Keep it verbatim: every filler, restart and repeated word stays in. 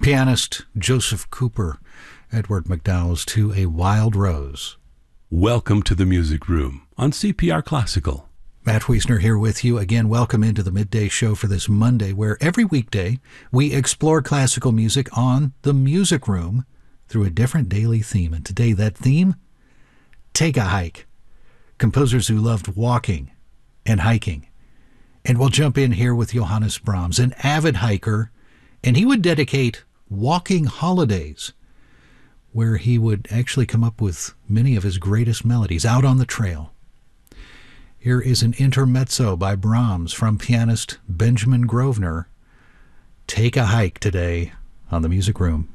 Pianist Joseph Cooper, Edward McDowell's To a Wild Rose. Welcome to the Music Room on C P R Classical. Matt Wiesner here with you. Again, welcome into the midday show for this Monday, where every weekday we explore classical music on the Music Room through a different daily theme. And today that theme, Take a Hike. Composers who loved walking and hiking. And we'll jump in here with Johannes Brahms, an avid hiker, and he would dedicate walking holidays, where he would actually come up with many of his greatest melodies out on the trail. Here is an intermezzo by Brahms from pianist Benjamin Grosvenor. Take a Hike today on the Music Room.